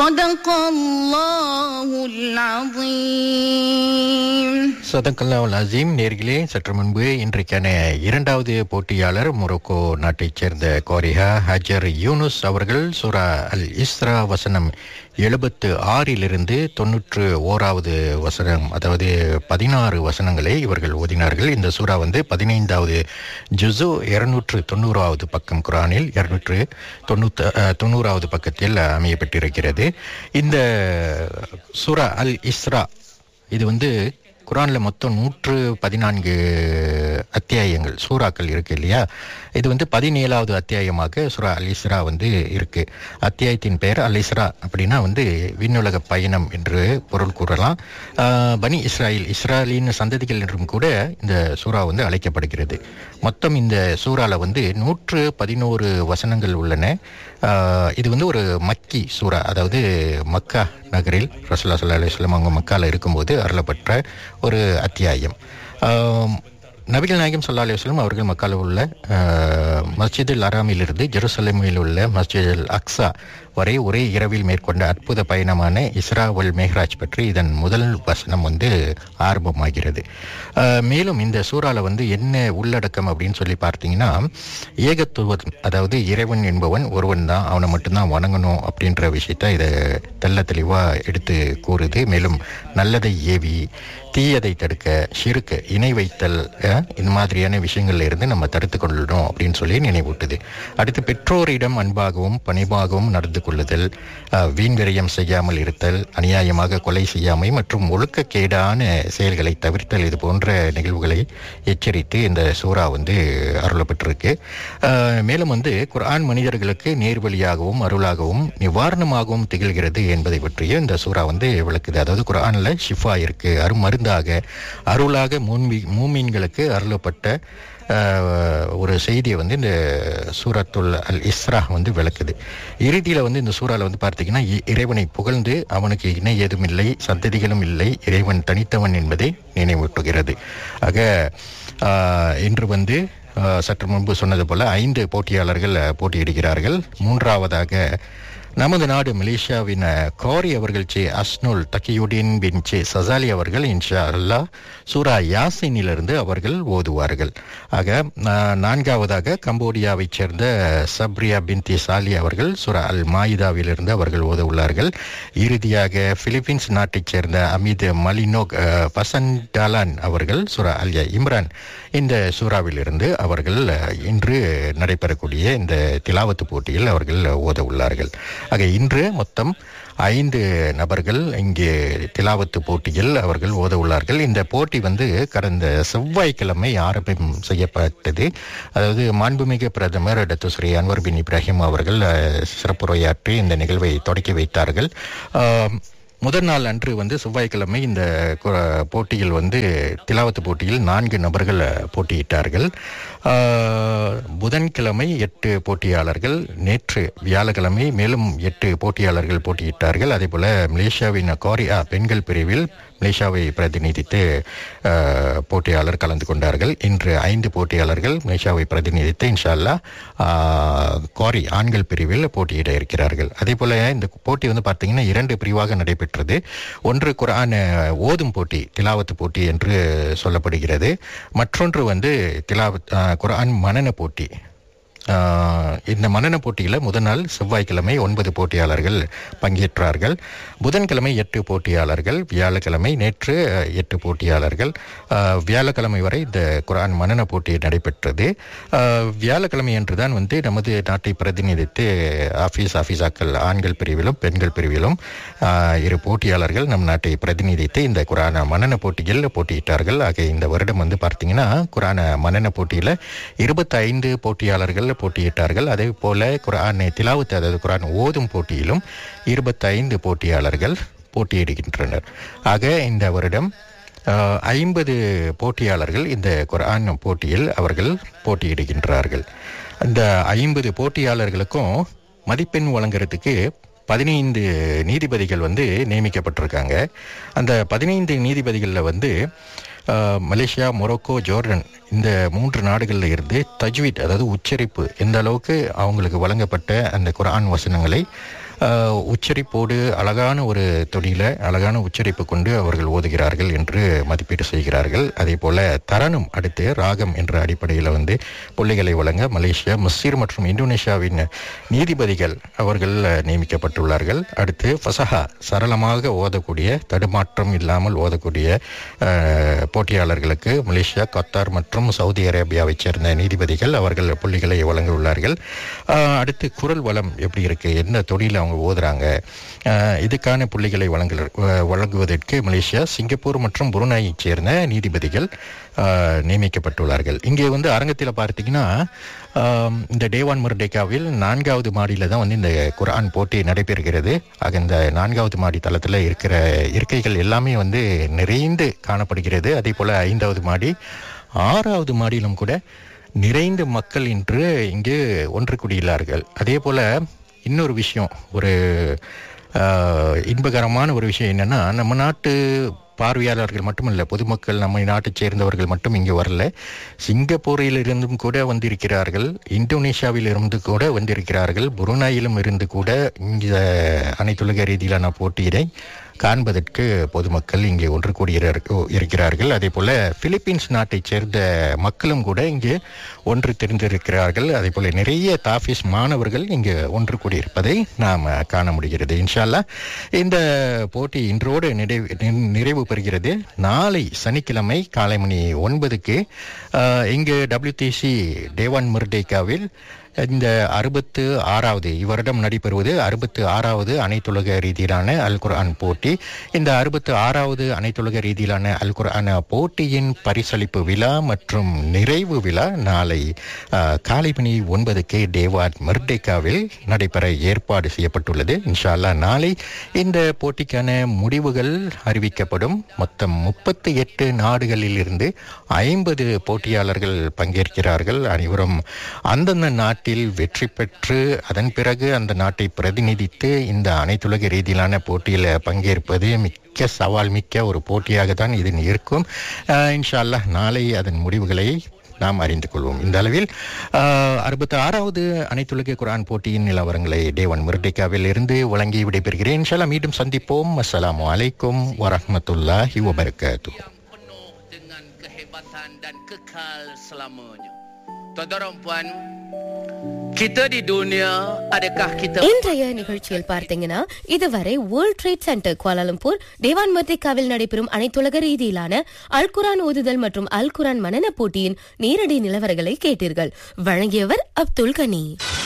Sadaqallahul Azim. சதக்கல்லாவுல் Azeem. நேர்களே, சற்று முன்பு இன்றைக்கான இரண்டாவது போட்டியாளர் மொரோக்கோ நாட்டைச் சேர்ந்த கோரிஹா ஹஜர் யூனுஸ் அவர்கள் சூரா அல் இஸ்ரா வசனம் 76 91வது வசனம், அதாவது 16 வசனங்களை இவர்கள் ஓதினார்கள். இந்த சூரா 15வது ஜுசு 290வது பக்கம், குரானில் 290வது பக்கத்தில் அமையப்பட்டிருக்கிறது. இந்த சூரா அல் இஸ்ரா இது குரான்ல மொத்தம் 114 அத்தியாயங்கள், சூறாக்கள் இருக்கு இல்லையா? இது 17வது அத்தியாயமாக சூரா அல் இஸ்ரா இருக்கு. அத்தியாயத்தின் பெயர் அல் இஸ்ரா. அப்படின்னா விண்ணுலக பயணம் என்று பொருள் கூறலாம். பனி இஸ்ராயலின் சந்ததிகள் என்றும் கூட இந்த சூறா அழைக்கப்படுகிறது. மொத்தம் இந்த சூறால 111 வசனங்கள் உள்ளன. இது ஒரு மக்கி சூறா, அதாவது மக்கா நகரில் ரசூலுல்லாஹி ஸல்லல்லாஹு அலைஹி வஸல்லம் அவங்க மக்கால இருக்கும்போது அருளப்பட்ட ஒரு அத்தியாயம். நபிகள் நாயகம் ஸல்லல்லாஹு அலைஹி வஸல்லம் அவர்கள் மக்கால உள்ள மஸ்ஜிதுல் ஹராமிலிருந்து ஜெருசலேமில் உள்ள மஸ்ஜிதுல் அக்ஸா வரை ஒரே இரவில் மேற்கொண்ட அற்புத பயணமான இஸ்ரா வல் மேஹ்ராஜ் பற்றி இதன் முதல் வசனம் ஆரம்பமாகிறது. மேலும் இந்த சூறால என்ன உள்ளடக்கம் அப்படின்னு சொல்லி பார்த்தீங்கன்னா, ஏகத்துவம், அதாவது இறைவன் என்பவன் ஒருவன் தான், அவனை மட்டும்தான் வணங்கணும் அப்படின்ற விஷயத்த இதை தெள்ள தெளிவாக எடுத்து கூறுது. மேலும் நல்லதை ஏவி தீயதை தடுக்க, ஷிர்க், இணை வைத்தல், இந்த மாதிரியான விஷயங்கள்ல இருந்து நம்ம தடுத்து கொள்ளணும் அப்படின்னு சொல்லி நினைவூட்டுது. அடுத்து பெற்றோரிடம் அன்பாகவும் பணிவாகவும் நடந்து கொள்ளுதல், வீண் விரயம் செய்யாமல் இருத்தல், அநியாயமாக கொலை செய்யாமை மற்றும் ஒழுக்கக்கேடான செயல்களை தவிர்த்தல், இது போன்ற நிகழ்வுகளை எச்சரித்து இந்த சூறா அருளப்பட்டிருக்கு. மேலும் குர்ஆன் மனிதர்களுக்கு நேர்வழியாகவும் அருளாகவும் நிவாரணமாகவும் திகழ்கிறது என்பதை பற்றிய இந்த சூறா விளக்குது. அதாவது குர்ஆன்ல ஷிஃபா இருக்கு, அருளாக மூமின்களுக்கு அருளப்பட்ட ஒரு செய்தியை இந்த சூரத்துல் அல் இஸ்ரா விளக்குது. இறுதியில் இந்த சூறால பார்த்தீங்கன்னா, இறைவனை புகழ்ந்து அவனுக்கு இணை ஏதும் இல்லை, சந்ததிகளும் இல்லை, இறைவன் தனித்தவன் என்பதை நினைவூட்டுகிறது. ஆக இன்று சற்று முன்பு சொன்னது போல 5 போட்டியாளர்கள் போட்டியிடுகிறார்கள். மூன்றாவதாக நமது நாடு மலேசியாவின் கோரி அவர்கள் அஸ்னுல் தக்கியுடின் பின் சசாலி அவர்கள் இன்ஷா அல்லாஹ் சூரா யாசினிலிருந்து அவர்கள் ஓதுவார்கள். ஆக நான்காவதாக கம்போடியாவைச் சேர்ந்த சப்ரியா பின்தி சாலி அவர்கள் சூரா அல் மாயிதாவிலிருந்து அவர்கள் ஓத உள்ளார்கள். இறுதியாக பிலிப்பீன்ஸ் நாட்டைச் சேர்ந்த அமித் மலினோக் பசன்டாலான் அவர்கள் சூரா அல் இம்ரான் இந்த சூறாவிலிருந்து அவர்கள் இன்று நடைபெறக்கூடிய இந்த திலாவத்து போட்டியில் அவர்கள் ஓத உள்ளார்கள். ஆக இன்று மொத்தம் 5 நபர்கள் இங்கே திலாவத்து போட்டியில் அவர்கள் ஓத உள்ளார்கள். இந்த போட்டி கடந்த செவ்வாய்க்கிழமை ஆரம்பம் செய்யப்பட்டது. அதாவது மாண்புமிகு பிரதமர் டாக்டர் ஸ்ரீ அன்வர் பின் இப்ராஹிம் அவர்கள் சிறப்புரையாற்றி இந்த நிகழ்வை தொடக்கி வைத்தார்கள். முதல் நாள் அன்று செவ்வாய்க்கிழமை இந்த போட்டியில் திலாவத்து போட்டியில் 4 நபர்கள் போட்டியிட்டார்கள். புதன்கிழமை 8 போட்டியாளர்கள், நேற்று வியாழக்கிழமை மேலும் 8 போட்டியாளர்கள் போட்டியிட்டார்கள். அதே போல மலேசியாவின் கோரியா பெண்கள் பிரிவில் மலேசியாவை பிரதிநிதித்து போட்டியாளர் கலந்து கொண்டார்கள். இன்று 5 போட்டியாளர்கள் மலேசியாவை பிரதிநிதித்து இன்ஷா அல்லாஹ் கோரி ஆண்கள் பிரிவில் போட்டியிட இருக்கிறார்கள். அதே போல இந்த போட்டி பார்த்தீங்கன்னா 2 பிரிவாக நடைபெற்றது. ஒன்று குர்ஆன் ஓதும் போட்டி, திலாவத்து போட்டி என்று சொல்லப்படுகிறது. மற்றொன்று குர்ஆன் மனன போட்டி. இந்த மனன போட்டியில் முதல் நாள் செவ்வாய்க்கிழமை 9 போட்டியாளர்கள் பங்கேற்றார்கள். புதன்கிழமை 8 போட்டியாளர்கள், வியாழக்கிழமை நேற்று 8 போட்டியாளர்கள். வியாழக்கிழமை வரை இந்த குர்ஆன் மனன போட்டி நடைபெற்றது. வியாழக்கிழமை அன்றுதான் நமது நாட்டை பிரதிநிதித்து ஆஃபீஸாக்கள் ஆண்கள் பிரிவிலும் பெண்கள் பிரிவிலும் 2 போட்டியாளர்கள் நம் நாட்டை பிரதிநிதித்து இந்த குர்ஆன் மனன போட்டியில் போட்டியிட்டார்கள். ஆக இந்த வருடம் பார்த்தீங்கன்னா குர்ஆன் மனன போட்டியில் 25 போட்டியாளர்கள் போட்டியிட்டார்கள். அதே போல குர்ஆன் திலாவத், அதாவது குர்ஆன் ஓதும் போட்டியிலும் 25 போட்டியாளர்கள் போட்டியிடுகின்றனர். ஆக இந்த வருடம் 50 போட்டியாளர்கள் இந்த குர்ஆன் போட்டியில் அவர்கள் போட்டியிடுகின்றார்கள். அந்த 50 போட்டியாளர்களுக்கும் மதிப்பெண் வழங்குறதுக்கு 15 நீதிபதிகள் நியமிக்கப்பட்டிருக்காங்க. அந்த 15 நீதிபதிகளில் மலேசியா, மொரோக்கோ, ஜோர்டன் இந்த 3 நாடுகளில் இருந்து தஜ்வீத், அதாவது உச்சரிப்பு எந்த அளவுக்கு அவங்களுக்கு வழங்கப்பட்ட அந்த குர்ஆன் வசனங்களை உச்சரிப்போடு அழகான ஒரு தொனியில அழகான உச்சரிப்பு கொண்டு அவர்கள் ஓதுகிறார்கள் என்று மதிப்பீடு செய்கிறார்கள். அதே போல தரணும் அடுத்து ராகம் என்ற அடிப்படையில் வந்து புள்ளிகளை வழங்க மலேசியா, மிஸ்ர் மற்றும் இந்தோனேஷியாவின் நீதிபதிகள் அவர்கள் நியமிக்கப்பட்டுள்ளார்கள். அடுத்து ஃபசஹா சரளமாக ஓதக்கூடிய, தடுமாற்றம் இல்லாமல் ஓதக்கூடிய போட்டியாளர்களுக்கு மலேசியா, கத்தார் மற்றும் சவுதி அரேபியாவைச் சேர்ந்த நீதிபதிகள் அவர்கள் புள்ளிகளை வழங்க உள்ளார்கள். அடுத்து குரல் வளம் எப்படி இருக்கு, என்ன தொழில் அவங்க ஓதுறாங்க, இதுக்கான புள்ளிகளை வழங்குவதற்கு மலேசியா, சிங்கப்பூர் மற்றும் புருனாயைச் சேர்ந்த நீதிபதிகள் நியமிக்கப்பட்டுள்ளார்கள். இங்கே வந்து அரங்கத்தில் பார்த்தீங்கன்னா இந்த டேவான் மர்டேக்காவில் 4வது மாடியில் தான் வந்து இந்த குர்ஆன் போட்டி நடைபெறுகிறது. ஆக இந்த 4வது மாடி தளத்தில் இருக்கிற இருக்கைகள் எல்லாமே வந்து நிறைந்து காணப்படுகிறது. அதே போல் 5வது மாடி, 6வது மாடியிலும் கூட நிறைந்த மக்கள் இன்று இங்கு ஒன்று கூடியுள்ளார்கள். அதே போல் இன்னொரு விஷயம், ஒரு இன்பகரமான ஒரு விஷயம் என்னன்னா, நம்ம நாட்டு பார்வையாளர்கள் மட்டுமல்ல, பொதுமக்கள், நம்ம நாட்டை சேர்ந்தவர்கள் மட்டும் இங்கு வரல. சிங்கப்பூரில் இருந்தும் கூட வந்திருக்கிறார்கள், இந்தோனேஷியாவில் இருந்து கூட வந்திருக்கிறார்கள், புருனாயிலும் இருந்து கூட இந்த அனைத்துலக ரீதியிலான போட்டியினை காண்பதற்கு பொதுமக்கள் இங்கே ஒன்று கூடியிருக்கிறார்கள். அதே போல பிலிப்பீன்ஸ் நாட்டைச் சேர்ந்த மக்களும் கூட இங்கே ஒன்று தெரிந்திருக்கிறார்கள். அதே போல நிறைய தாஃபீஸ் மாணவர்கள் இங்கே ஒன்று கூடியிருப்பதை நாம் காண முடிகிறது. இன்ஷா அல்லாஹ் இந்த போட்டி இன்றோடு நிறைவு பெறுகிறது. நாளை சனிக்கிழமை காலை மணி 9க்கு இங்கு WTC டேவான் மர்டேக்காவில் இந்த 66வது இவ்வருடம் நடைபெறுவது 66வது அனைத்துலக ரீதியிலான அல் குர்ஆன் போட்டி. இந்த 66வது அனைத்துலக ரீதியிலான அல் குர்ஆன் போட்டியின் பரிசளிப்பு விழா மற்றும் நிறைவு விழா நாளை காலை மணி 9க்கு டேவான் மர்டேக்காவில் நடைபெற ஏற்பாடு செய்யப்பட்டுள்ளது. இன்ஷா அல்லாஹ் நாளை இந்த போட்டிக்கான முடிவுகள் அறிவிக்கப்படும். மொத்தம் 38 நாடுகளில் இருந்து 50 போட்டியாளர்கள் பங்கேற்கிறார்கள். அனைவரும் அந்தந்த நாட்டில் வெற்றி பெற்று அதன் பிறகு அந்த நாட்டை பிரதிநிதித்து இந்த அனைத்துலக ரீதியிலான போட்டியில் பங்கேற்பது மிக்க சவால் மிக்க ஒரு போட்டியாக தான் இது இருக்கும். இன்ஷா அல்லாஹ் நாளை அதன் முடிவுகளை நாம் அறிந்து கொள்வோம். இந்த அளவில் 66வது அனைத்துலக குர்ஆன் போட்டியின் நிலவரங்களை டேவான் மர்டேக்காவில் இருந்து வழங்கி விடைபெறுகிறேன். இன்ஷா அல்லாஹ் மீண்டும் சந்திப்போம். அஸ்ஸலாமு அலைக்கும் வரஹ்மத்துல்லாஹி வபரகாத்துஹு. Tuan-tuan puan, kita di dunia, adakah kita இன்றைய நிகழ்ச்சியில் பார்த்தீங்கன்னா, இதுவரை வேர்ல்ட் ட்ரேட் சென்டர் குவாலாலம்பூர் டேவான் மர்டேக்காவில் நடைபெறும் அனைத்துலக ரீதியிலான அல் குர்ஆன் ஓதுதல் மற்றும் அல் குர்ஆன் மனன போட்டியின் நேரடி நிலவரங்களை கேட்டீர்கள். வழங்கியவர் அப்துல் கனி.